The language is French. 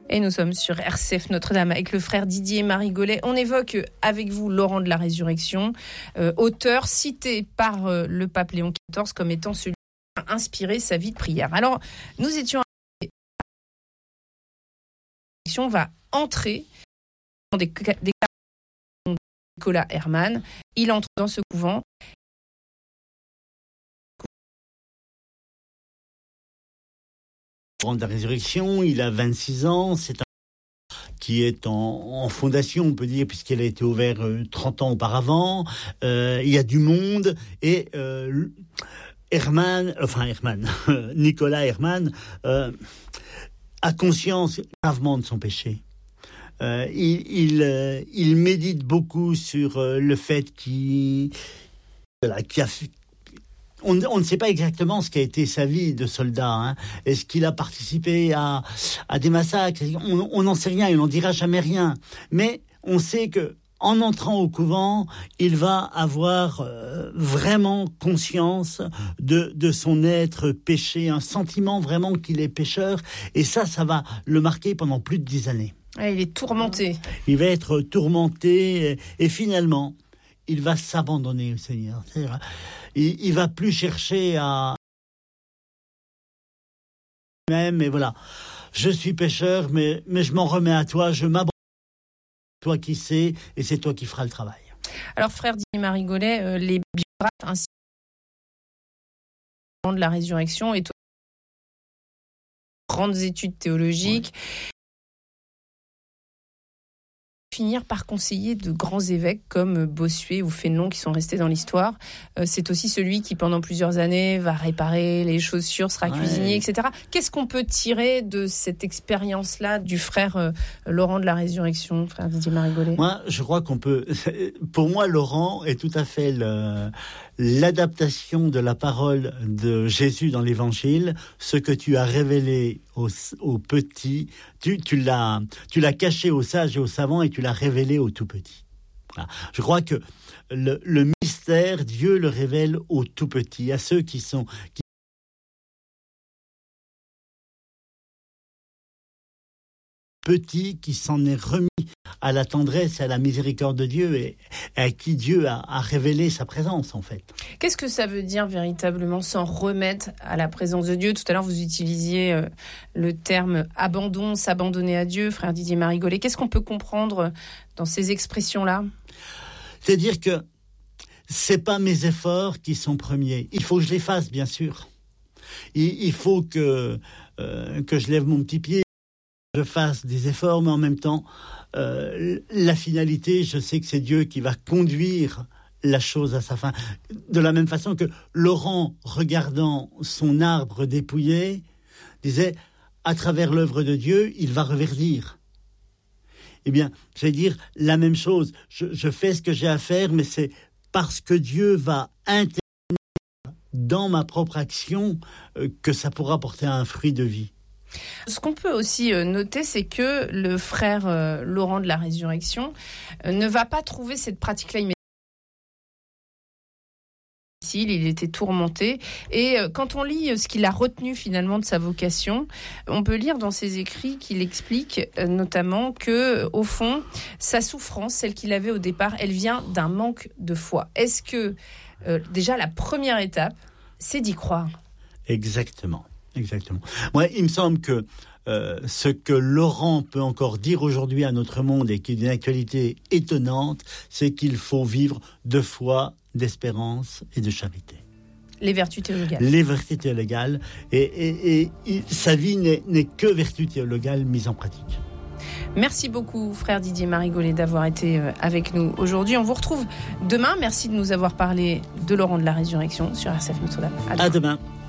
Et nous sommes sur RCF Notre-Dame avec le frère Didier Marigolet. On évoque avec vous Laurent de la Résurrection, auteur cité par le pape Léon XIV comme étant celui qui a inspiré sa vie de prière. Alors, nous étions... va entrer dans des cas de Nicolas Herman. Il entre dans ce couvent. Laurent de la Résurrection, il a 26 ans, c'est un qui est en fondation, on peut dire, puisqu'elle a été ouverte 30 ans auparavant. Il y a du monde et Nicolas Herman a conscience gravement de son péché. Il médite beaucoup sur le fait qu'il a fait. On ne sait pas exactement ce qu'a été sa vie de soldat. Hein. Est-ce qu'il a participé à des massacres ? On n'en sait rien, il n'en dira jamais rien. Mais on sait que en entrant au couvent, il va avoir vraiment conscience de son être péché, un sentiment vraiment qu'il est pécheur. Et ça va le marquer pendant plus de 10 années. Ah, il est tourmenté. Il va être tourmenté et finalement, il va s'abandonner au Seigneur. C'est-à-dire, il va plus chercher à même. Et voilà, je suis pécheur, mais je m'en remets à toi, je m'abandonne. Toi qui sais, et c'est toi qui feras le travail. Alors, frère Didier Marigolet, les biographes ainsi que de la Résurrection et grandes études théologiques. Ouais. Finir par conseiller de grands évêques comme Bossuet ou Fénelon qui sont restés dans l'histoire. C'est aussi celui qui, pendant plusieurs années, va réparer les chaussures, sera cuisinier, etc. Qu'est-ce qu'on peut tirer de cette expérience-là du frère Laurent de la Résurrection, frère Didier Marigolet ? Moi, je crois qu'on peut... Pour moi, Laurent est tout à fait l'adaptation de la parole de Jésus dans l'Évangile. Ce que tu as révélé aux petits, tu l'as caché aux sages et aux savants et tu l'as révélé aux tout petits. Voilà. Je crois que le mystère, Dieu le révèle aux tout petits, à ceux qui petits, qui s'en est remis à la tendresse et à la miséricorde de Dieu et à qui Dieu a révélé sa présence, en fait. Qu'est-ce que ça veut dire véritablement s'en remettre à la présence de Dieu ? Tout à l'heure, vous utilisiez le terme abandon, s'abandonner à Dieu, frère Didier Marigolet. Qu'est-ce qu'on peut comprendre dans ces expressions-là ? C'est-à-dire que c'est pas mes efforts qui sont premiers. Il faut que je les fasse, bien sûr. Il faut que je lève mon petit pied, je fasse des efforts, mais en même temps, la finalité, je sais que c'est Dieu qui va conduire la chose à sa fin. De la même façon que Laurent, regardant son arbre dépouillé, disait, à travers l'œuvre de Dieu, il va reverdir. Eh bien, je vais dire la même chose. Je fais ce que j'ai à faire, mais c'est parce que Dieu va intervenir dans ma propre action que ça pourra porter un fruit de vie. Ce qu'on peut aussi noter, c'est que le frère Laurent de la Résurrection ne va pas trouver cette pratique-là immédiatement. Il était tourmenté. Et quand on lit ce qu'il a retenu finalement de sa vocation, on peut lire dans ses écrits qu'il explique notamment que, au fond, sa souffrance, celle qu'il avait au départ, elle vient d'un manque de foi. Est-ce que déjà la première étape, c'est d'y croire ? Exactement. Moi, il me semble que ce que Laurent peut encore dire aujourd'hui à notre monde et qui est d'une actualité étonnante, c'est qu'il faut vivre de foi, d'espérance et de charité. Les vertus théologales. Les vertus théologales. Et sa vie n'est que vertu théologale mise en pratique. Merci beaucoup, frère Didier Marigolet, d'avoir été avec nous aujourd'hui. On vous retrouve demain. Merci de nous avoir parlé de Laurent de la Résurrection sur RCF Notre-Dame. À demain.